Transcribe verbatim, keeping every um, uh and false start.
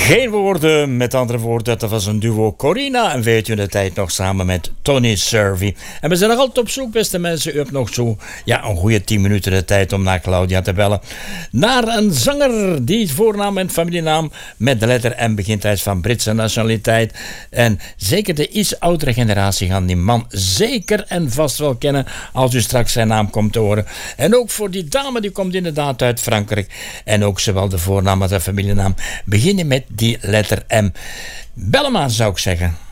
Geen woorden, met andere woorden, dat was een duo Corina en weet u de tijd nog samen met Tony Servi. En we zijn nog altijd op zoek, beste mensen, u hebt nog zo ja, een goede tien minuten de tijd om naar Claudia te bellen. Naar een zanger die voornaam en familienaam met de letter M begint. Hij is van Britse nationaliteit en zeker de iets oudere generatie gaan die man zeker en vast wel kennen als u straks zijn naam komt te horen. En ook voor die dame, die komt inderdaad uit Frankrijk en ook zowel de voornaam als de familienaam beginnen met die letter M. Bel hem aan, zou ik zeggen.